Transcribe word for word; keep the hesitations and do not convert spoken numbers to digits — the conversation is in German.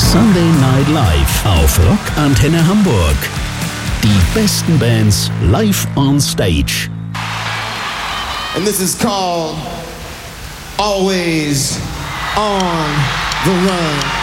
Sunday Night Live auf Rock Antenne Hamburg. Die besten Bands live on stage. And this is called Always on the Run.